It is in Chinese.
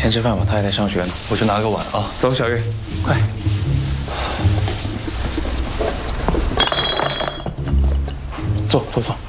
先吃饭吧，他还在上学呢。我去拿个碗啊。走，小玉，快。坐。